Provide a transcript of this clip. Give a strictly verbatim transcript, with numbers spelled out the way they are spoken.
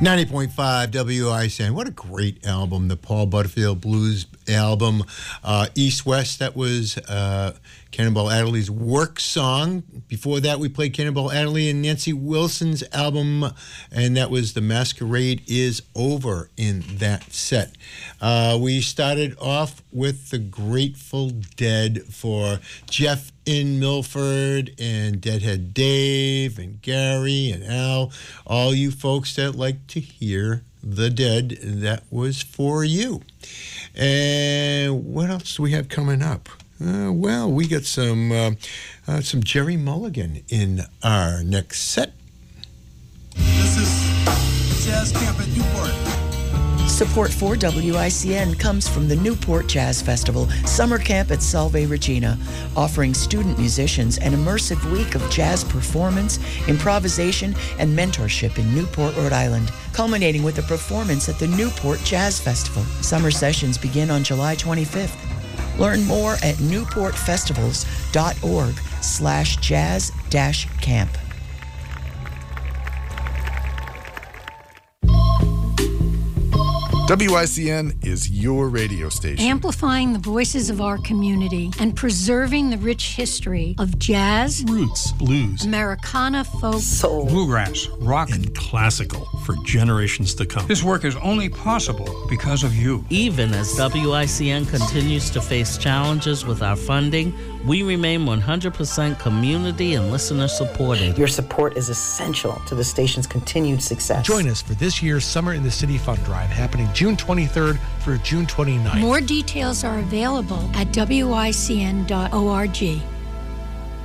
ninety point five W I C N. What a great album, the Paul Butterfield Blues album. Uh, East West, that was uh, Cannonball Adderley's work song. Before that, we played Cannonball Adderley and Nancy Wilson's album, and that was The Masquerade Is Over in that set. Uh, we started off with the Grateful Dead for Jeff in Milford and Deadhead Dave and Gary and Al, all you folks that like to hear the Dead, that was for you. And what else do we have coming up? Uh, well, we got some uh, uh, some Jerry Mulligan in our next set. This is Jazz Camp at Newport. Support for W I C N comes from the Newport Jazz Festival Summer Camp at Salve Regina, offering student musicians an immersive week of jazz performance, improvisation, and mentorship in Newport, Rhode Island, culminating with a performance at the Newport Jazz Festival. Summer sessions begin on July twenty-fifth. Learn more at newportfestivals.org slash jazz dash camp. W I C N is your radio station. Amplifying the voices of our community and preserving the rich history of jazz, roots, blues, Americana, folk, soul, bluegrass, rock, and classical for generations to come. This work is only possible because of you. Even as W I C N continues to face challenges with our funding, we remain one hundred percent community and listener supported. Your support is essential to the station's continued success. Join us for this year's Summer in the City Fund Drive, happening June twenty-third through June twenty-ninth. More details are available at W I C N dot org.